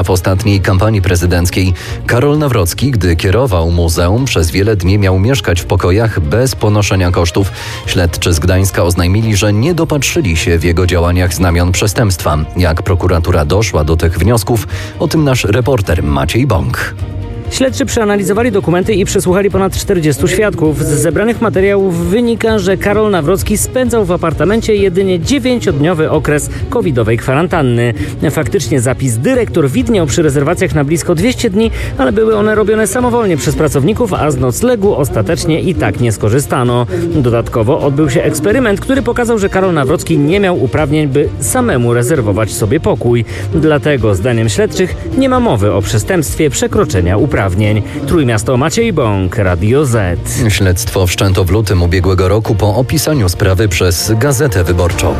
W ostatniej kampanii prezydenckiej Karol Nawrocki, gdy kierował muzeum, przez wiele dni miał mieszkać w pokojach bez ponoszenia kosztów. Śledczy z Gdańska oznajmili, że nie dopatrzyli się w jego działaniach znamion przestępstwa. Jak prokuratura doszła do tych wniosków, o tym nasz reporter Maciej Bąk. Śledczy przeanalizowali dokumenty i przesłuchali ponad 40 świadków. Z zebranych materiałów wynika, że Karol Nawrocki spędzał w apartamencie jedynie 9-dniowy okres covidowej kwarantanny. Faktycznie zapis dyrektor widniał przy rezerwacjach na blisko 200 dni, ale były one robione samowolnie przez pracowników, a z noclegu ostatecznie i tak nie skorzystano. Dodatkowo odbył się eksperyment, który pokazał, że Karol Nawrocki nie miał uprawnień, by samemu rezerwować sobie pokój. Dlatego, zdaniem śledczych, nie ma mowy o przestępstwie przekroczenia uprawnień. Trójmiasto, Maciej Bąk, Radio Z. Śledztwo wszczęto w lutym ubiegłego roku po opisaniu sprawy przez Gazetę Wyborczą.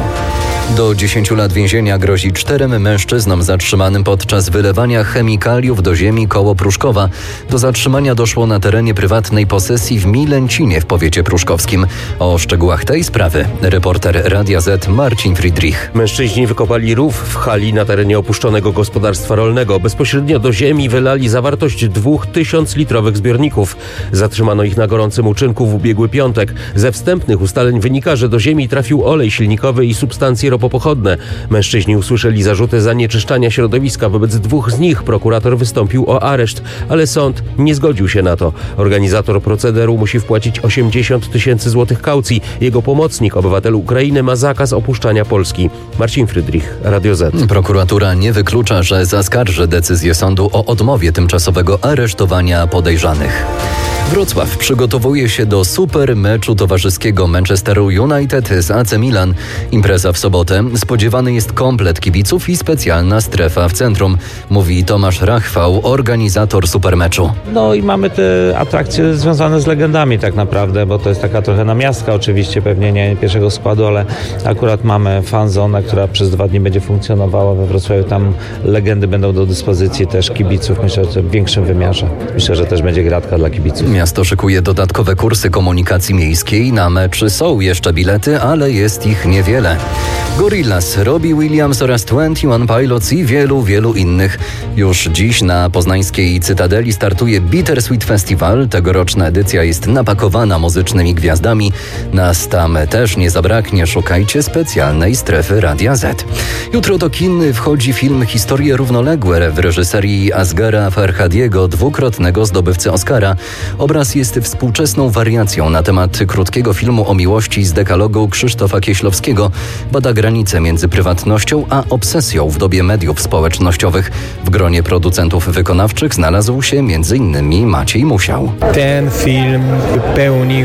Do 10 lat więzienia grozi 4 mężczyznom zatrzymanym podczas wylewania chemikaliów do ziemi koło Pruszkowa. Do zatrzymania doszło na terenie prywatnej posesji w Milęcinie w powiecie pruszkowskim. O szczegółach tej sprawy reporter Radia Z Marcin Friedrich. Mężczyźni wykopali rów w hali na terenie opuszczonego gospodarstwa rolnego. Bezpośrednio do ziemi wylali zawartość 2000-litrowych zbiorników. Zatrzymano ich na gorącym uczynku w ubiegły piątek. Ze wstępnych ustaleń wynika, że do ziemi trafił olej silnikowy i substancje ropopochodne. Mężczyźni usłyszeli zarzuty zanieczyszczania środowiska. Wobec 2 z nich prokurator wystąpił o areszt, ale sąd nie zgodził się na to. Organizator procederu musi wpłacić 80 000 złotych kaucji. Jego pomocnik, obywatel Ukrainy, ma zakaz opuszczania Polski. Marcin Friedrich, Radio Z. Prokuratura nie wyklucza, że zaskarży decyzję sądu o odmowie tymczasowego aresztowania podejrzanych. Wrocław przygotowuje się do super meczu towarzyskiego Manchesteru United z AC Milan. Impreza w sobotę. Spodziewany jest komplet kibiców i specjalna strefa w centrum, mówi Tomasz Rachwał, organizator supermeczu. No i mamy te atrakcje związane z legendami tak naprawdę, bo to jest taka trochę namiastka, oczywiście pewnie nie pierwszego składu, ale akurat mamy fanzonę, która przez 2 dni będzie funkcjonowała we Wrocławiu. Tam legendy będą do dyspozycji też kibiców, myślę, że w większym wymiarze. Myślę, że też będzie gratka dla kibiców. Miasto szykuje dodatkowe kursy komunikacji miejskiej. Na mecz są jeszcze bilety, ale jest ich niewiele. Gorillaz, Robbie Williams oraz 21 Pilots i wielu innych. Już dziś na poznańskiej Cytadeli startuje Bittersweet Festival. Tegoroczna edycja jest napakowana muzycznymi gwiazdami. Nas tam też nie zabraknie. Szukajcie specjalnej strefy Radia Z. Jutro do kin wchodzi film Historie równoległe w reżyserii Asghara Farhadiego, 2-krotnego zdobywcy Oscara. Obraz jest współczesną wariacją na temat krótkiego filmu o miłości z dekalogu Krzysztofa Kieślowskiego. Bada granice między prywatnością a obsesją w dobie mediów społecznościowych. W gronie producentów wykonawczych znalazł się m.in. Maciej Musiał. Ten film wypełnił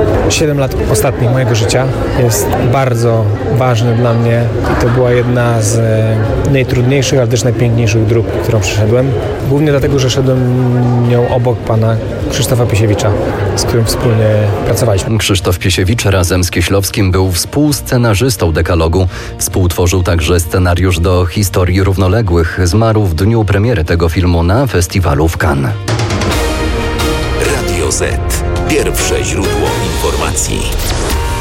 7 lat ostatnich mojego życia. Jest bardzo ważny dla mnie. To była jedna z najtrudniejszych, ale też najpiękniejszych dróg, którą przeszedłem. Głównie dlatego, że szedłem nią obok pana Krzysztofa Piesiewicza, z którym wspólnie pracowaliśmy. Krzysztof Piesiewicz razem z Kieślowskim był współscenarzystą dekalogu. Współtworzył także scenariusz do Historii równoległych. Zmarł w dniu premiery tego filmu na festiwalu w Cannes. Radio Z. Pierwsze źródło informacji.